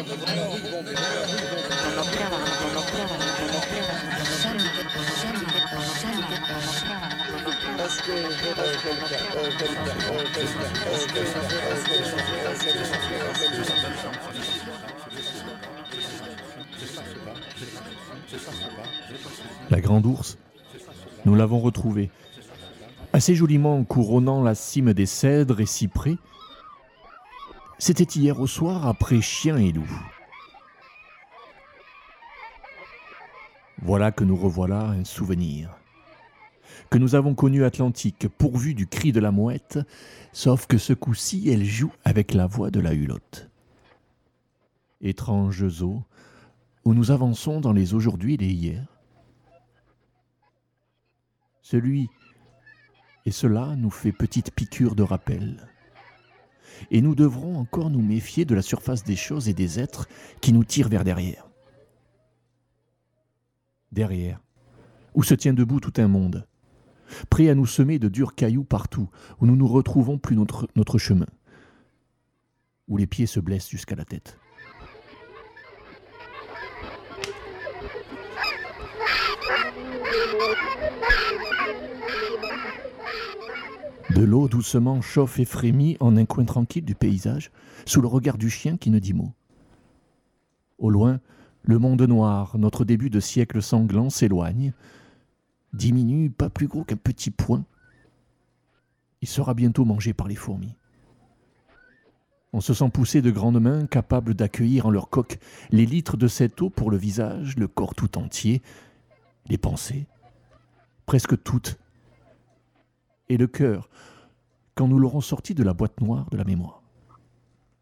La grande ours, nous l'avons retrouvée, assez joliment couronnant la cime des cèdres et cyprès. C'était hier au soir après chien et loup. Voilà que nous revoilà un souvenir. Que nous avons connu Atlantique, pourvu du cri de la mouette, sauf que ce coup-ci, elle joue avec la voix de la hulotte. Étranges eaux, où nous avançons dans les aujourd'hui et les hier. Celui et cela nous fait petite piqûre de rappel. Et nous devrons encore nous méfier de la surface des choses et des êtres qui nous tirent vers derrière. Derrière, où se tient debout tout un monde, prêt à nous semer de durs cailloux partout, où nous ne retrouvons plus notre chemin, où les pieds se blessent jusqu'à la tête. De l'eau doucement chauffe et frémit en un coin tranquille du paysage, sous le regard du chien qui ne dit mot. Au loin, le monde noir, notre début de siècle sanglant, s'éloigne, diminue pas plus gros qu'un petit point. Il sera bientôt mangé par les fourmis. On se sent pousser de grandes mains capables d'accueillir en leur coque les litres de cette eau pour le visage, le corps tout entier, les pensées, presque toutes, et le cœur, quand nous l'aurons sorti de la boîte noire de la mémoire.